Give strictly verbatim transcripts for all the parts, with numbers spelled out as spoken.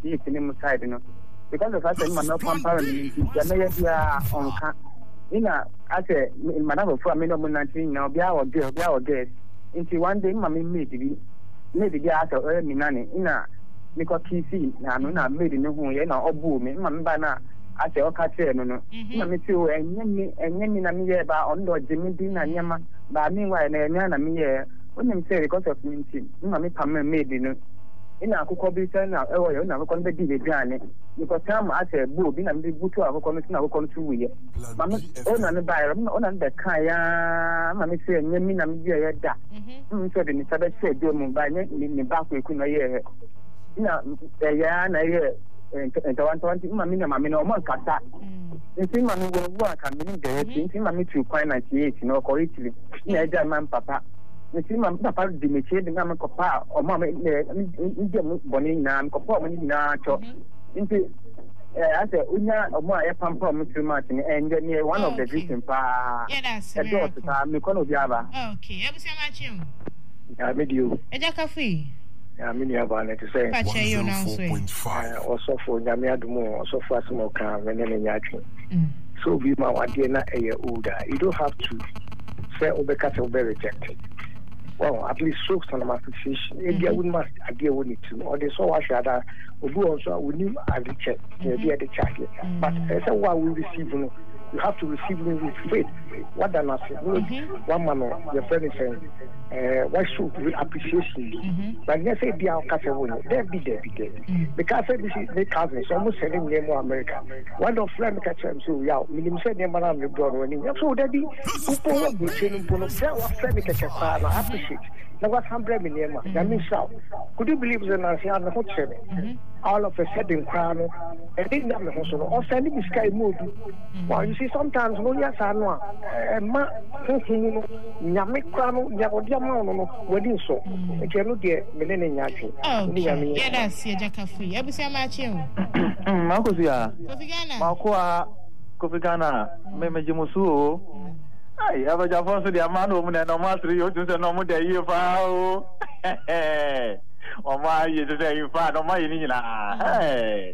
deep in the side, you know. Because of that, I'm not comparing the on car. In a, I say, in Madame for a minute, now be our girl, be our guest. Into one day, Mammy made the maybe the other early nanny in a Nico T C, Nana made in the home, you know, or boom, Mamma. I say, okay, no, no, Mammy too, and Yemi and Yemi Namia by on the Jimmy Dean and Yama, but meanwhile, Nana Mia, when you say because of me, Mammy Pamma made in a cookie now, oh, you're not going to be the granny. Because time I said, Boo, being a big boot of a commission, I will come to you. Mamma, on the buyer, on the Kaya, Mammy say, Yemi Namia, that. So the Sabbath said, Doom by in the back, we couldn't hear. Now, the yarn I hear. And one twenty, Mamma, Mamma, or Moncasa. You see, Mammy will work and meaning there. You see, Mammy to quite ninety-eight, you know, correctly. Yeah, man, Papa. You see, Mamma, Papa, the Michel, the Mamma Copa, or Mamma, Indian Bonnie, Nam, Copa, Nacho. Into, I said, Una, or more, a pump from Mister Martin, and then near one of the victims, Pa. Yes, a daughter, Mikono Java. Okay, I was watching. I made you. A cafe. I mean, you have to say, also for Yamiadumo, also for Smoker, and then in Yakin. So be my idea a year older. You don't have to say Obeka will be rejected. Well, at least soaks on my appreciation. If you wouldn't must idea we need to, or they saw us rather, we do also, we need a check, the other check. But as a while we receive, you have to receive it with faith. What does not say? One man, your friend is saying, uh, why should we appreciation? Mm-hmm. But let's say, dear Castle, there be there, be there. Because this is the cousins, almost selling name of America. One of friend catch them, so yeah, minimum said name of the brother. So there be people who training for the friend catch a father, appreciate. Now, what's hundred million? That means so. Could you believe that I see hot seven? All of a sudden, crown, and didn't have the hospital, or sending the sky movie. Well, you see, sometimes, no, yes, I know. Ma, Yamik Crown, Yamodiamon, wedding so. I cannot get Millennium Yakin. Oh, yeah, that's your jacket free. I was a matching. Marcosia, Marcoa, Cofigana, Memajimusu. Ai, ava já fosse de amano, mulher não mostra eu tu não muda aí fao. O mai isso é infado, o mai ninha. Ei.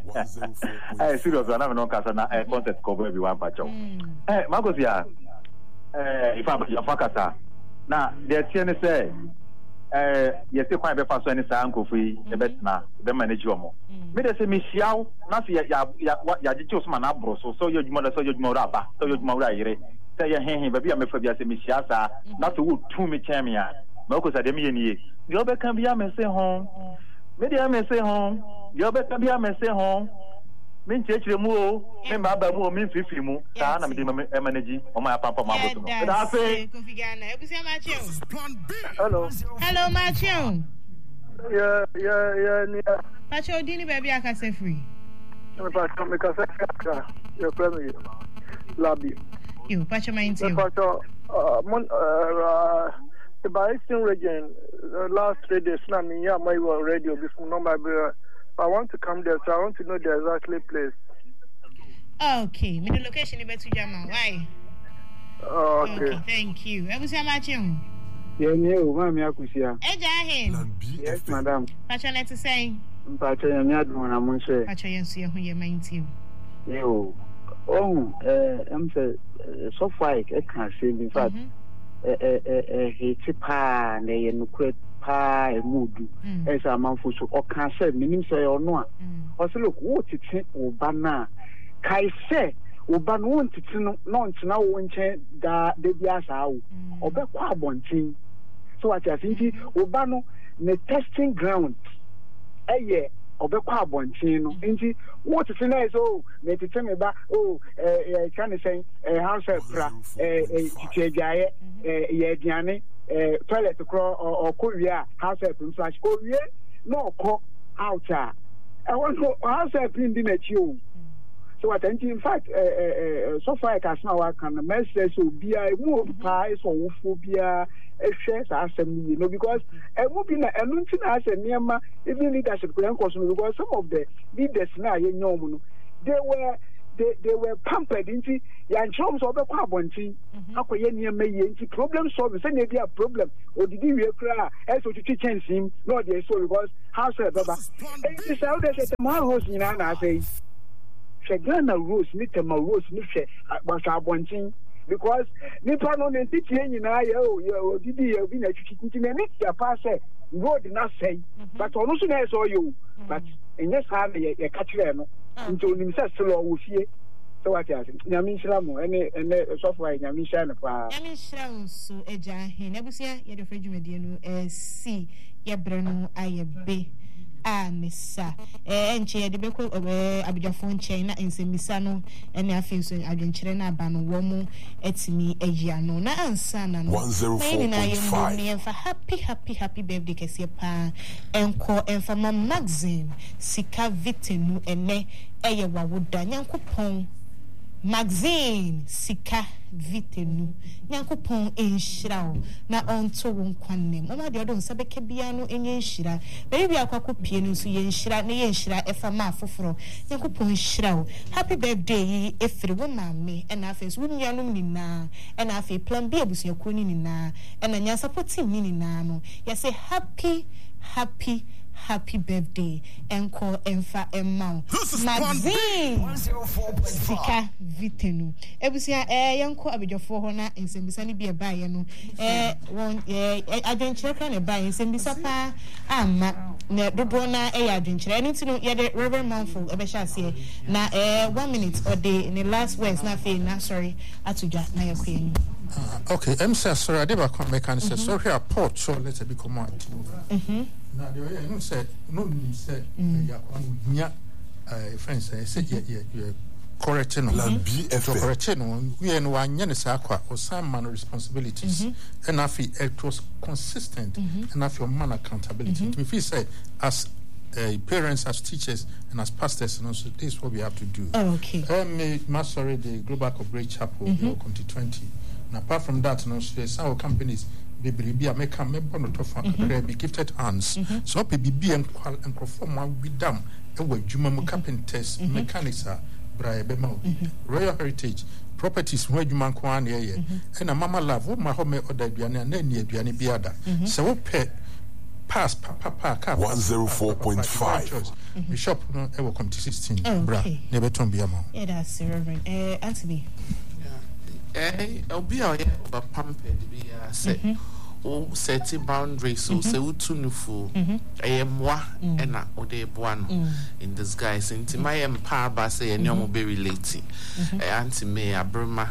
Ei, serious, não não casa na é concept cover bi wan pacho. Eh, Magosia. Eh, ifa ya fakasa. Na, de tie ne say eh, yesi kwan be fa so ne sa ankofu yi, e betna, be manage omo. Me de se me hiaw, na so ya ya ya gigi osma na bro so so yodwuma so yodwuma ura ba, so yodwuma ura yire. Say ya hen hen baby amefa bia se me siasa na to wo tu me chamia ma ko sa dem ye nie yo be kan bia me se hon me dia me se hon yo be kan bia me se hon me nchechire mu o me ma ba mu o me fifi mu sa na me di me manage o ma pampa ma bo so da say Kofigana e busia ma chio hello hello ma chio yeah yeah yeah ni pa chio dini baby akase free me pa chio me kase ka yo premier labi you patch my into uh mon uh the Bayesian region uh, last three days now me yeah my radio before no my I want to come there so I want to know the exactly place. Okay, me the location is better Jama. Why? Oh, okay. Okay, thank you. I was here matching. Yeah, no, mama akusia. Eja hen. Yes, madam. Patch let to say. Patch ya me admo na mo say. Patch yensu ye hu ye mind you. Yo. Oh, eh, I'm say so far I can say in fact eh eh eh he tipa na ye nukwe pa emudu e say amanfo so o kan say minim say ono a o say look wo titi oba na kai say oba no won titi no no ntina wo nche da de bia sa wo obekwa abontin so what you think oba no ne testing ground eh obekwa abontin no nti what is na so me tete me ba oh eh kan say eh house pra eh titiaye eh ye aduane eh toilet kro or koria house help slash korie no ko out a I want to house help in the o so what in fact eh so far I can now I can message so bia mu pa so wo phobia e share asem you know because e mo bi na enu nti na asem niam even leadership plan course because some of the leaders na ye nyom no they were they they were pampered into yan chom so be kwa bontin akoye niam ye into problem solve say na be a problem odidi we kra e so titi chensim no dey so because how say baba e say how dey say my house ni na na say she Ghana rules ni tema rules ni hwe basa bontin because nipa no ne titi nyina ye o ye odidi ye bi na titi titi na ni ya pa say road na say but onu so na so you but enye sa na ye catch no nti onim se selo wo fie so what ya nyame nhira mo ene ene software nyame nhira no pa nyame nhira nso eja he na busia ye de fredwumedie no eh si ye bre no ayebe a misa eh enche ye de beko abidjafo nche na ensemisa no ene afi nso adwenkyere na aba no wo mu etimi agya no na ansa na no one oh four point five ne fa happy happy happy birthday kese pa enko enfa ma magazine sika vitenu ene eye wawoda nyankopon magazine sika vitenu nyankopon enhyirawo na onto won kwanem mama de odon sabeke bia no enye nhyira baby akwakopie no so ye nhyira na ye nhyira efa ma afoforo nyankopon nhyirawo happy birthday efiri wo mame ena afes wo nuanom nina ena afi plan B abusuako ni nina ena nya support team ni nina no ya say happy happy happy birthday enko enfa emma magazine sika vitenu ebusia eh yenko abedjofo ho na ensembisa ni bia baye no eh won eh adwenkyere ka na baye ensembisa pa amma na dodo na eh adwenkyere eni tinu ye de Reverend Manful ebesha ase na eh one minute or day in the last words na fe na sorry atudwa na yakwen. Uh, okay, I'm so sorry. I did a mechanic. Sorry, I port. So let's be command. Mhm. Now the way I said, no, said, yeah, yeah, uh, friends, I said, yeah, yeah, yeah, correct. No, B F correct. No, we are one year sakwa or some man responsibilities, and I feel it was consistent, and I feel man accountability. If we say as Uh, parents, as teachers, and as pastors, and also this is what we have to do. Oh, okay. Um, Masori, the Global Corporate Chapel, mm-hmm. twenty twenty. And apart from that, you know, so some companies, baby, be a make a member not of be gifted hands. Mm-hmm. So, baby, be and perform one with them. And what Juma carpenters, mechanics are, Brian Royal Heritage. Properties where you man kwan here, and a mama love, what my home or the Biana, and then near Biani Biada. So, pet. Pass, papa, papa, one oh four point five. Bishop, no, ever come to sixteen. Bra, never turn be a man. Yeah, that's Reverend. Eh, Anthony. Eh, I'll be out here over pampered. Be a set. Oh, setting boundaries. So, say, who to know for I am moi and a ode one in disguise. Into my empire, but say, and you're very late. Auntie May, a Burma.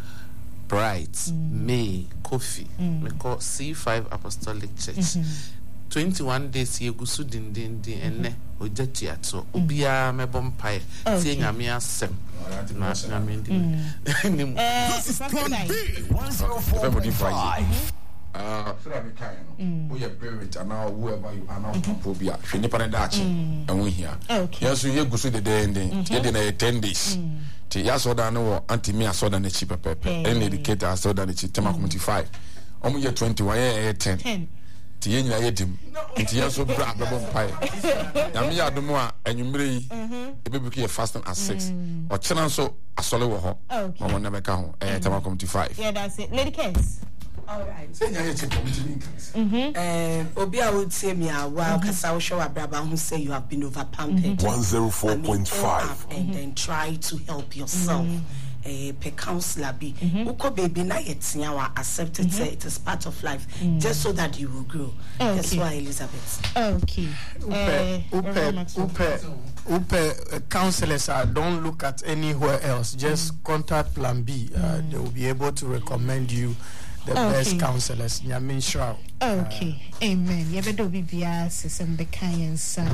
Bright, May, Coffee, we call C five Apostolic Church. twenty-one days here go so din din din enne ojati ato obia me bompai tie nyame asem na nyame din nim this is plan B one oh four point five. Uh, so that we can, you know, your parent and now whoever you are now, phobia. She never did that, and we here. Yes, we go to the day ending. Get in ten days. Ya so da no anti me aso da na chi pepepe. Any educator aso da na chi tema community five. Omo ye twenty-one ye ten. Ti ye nyina ye dim. Ti ya so bra bebo mpai. Ya me ya domo a anwumre yi. E be be fasting at six. O chena so asole wo ho. Omo na be ka ho. Eh tema community five. Yeah, that's it. Lady Case. All right. Say nya ye chi community increase. Mhm. Eh obi a would say me a while kasa wo show abraba who say you have been over pampered. one oh four point five. And then try to help yourself. A pe counselor be uko baby na yetia wa accept it, say it is part of life, just so that you will grow. Okay. That's why Elizabeth. Okay. Upe, upe, upe, upe, counselors uh, don't look at anywhere else. Just mm. contact Plan B. Uh, mm. They will be able to recommend you the okay. best counselors. Nyamin Shrao. Okay, uh, amen. Yabedo bibia sesem bekayen sa.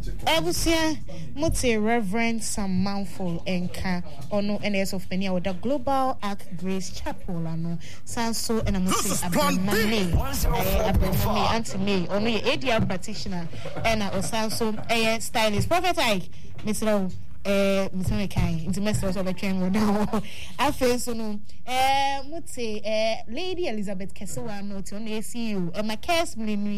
Ebusia mote Reverend Sam Manful enka ono N S of Penia with the Global Ark Grace Chapel ano sanso ena mote abamane abamane anti me ono ye A D R practitioner ena osanso eh stylist prophet Ike Mister eh Mister Kai into Mister so between wo now afa so no eh mote eh Lady Elizabeth Kesewa no to no A C U e ma case mlinui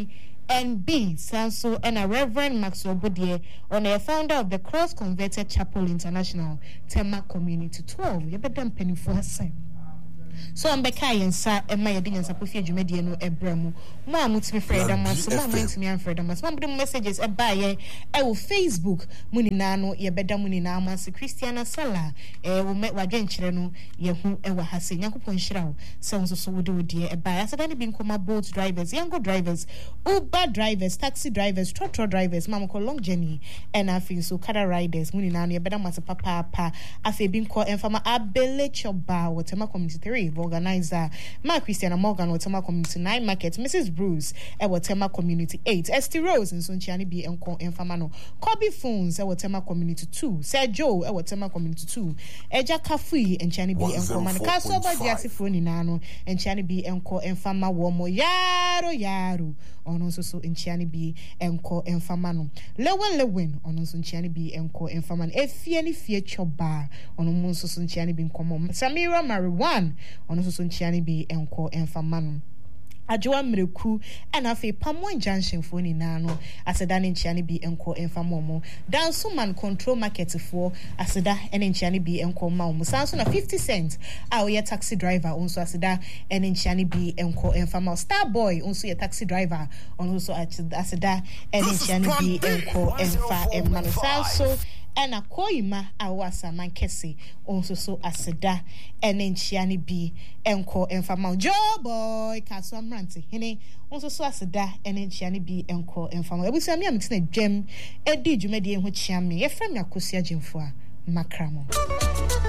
N B Sanso and a Reverend Maxwell Bodier on a founder of the Cross Converted Chapel International Tema Community twelve. You better penny for herself. So I'm Becca and Sa and my dinner Sapofia Jumediano Ebramo. Mamma to me Fred and Master, Mamma to me and Fred and Master. Mamma messages a buyer. I will Facebook Muninano, ye better Munina, Master Christiana Sala. Eh, will make Wagen Chireno, ye who ever has seen Yanko Ponchirao. Sounds so would do, dear. A buyer. So then being coma boat drivers, younger drivers, Uber drivers, taxi drivers, trotro drivers, Mamma call long journey, and I feel so Kada riders, Muninano, ye better Master Papa, Pa, I feel being called and from a Abele Choba, whatever community three. Organizer Ma Christiana Morgan Watema Community nine Market, Missus Bruce e Watema Community eight, Esty Rose in Sunchiani B Enko Enfamano, Kobe Phones e Watema Community two, Sergio e Watema Community two, Eja Kafui and Chani B Enko Man Castle by Diasifoni Nano and Chani B Enko Enfama Womo Yaro Yaro on also so in Chani B Enko Enfamano Lewen Lewin on also Chani B Enko Enfaman Efiani Fie Choba on also Sunchiani B Enko Samira Mariwan on also Sunchiani B Enko Enfamano Ajoa Mreku and afe Pamwan Junction for ni nano aseda ne nchiani bi enko enfamomo danso man control market for aseda ene nchiani bi enko ma omo sanso na fifty cents a we taxi driver onso aseda ene nchiani bi enko enfama Star Boy onso ye taxi driver onso aseda ene nchiani bi enko enfa emano sanso and a koima awasa mankesi also so aseda and enchiani bi enko enfama Joe Boy kaso amranti hene also so aseda and enchiani bi enko enfama ebusi ami amtine dwem edi dwumadi enho chiame ye frame akosia jemfo a makramo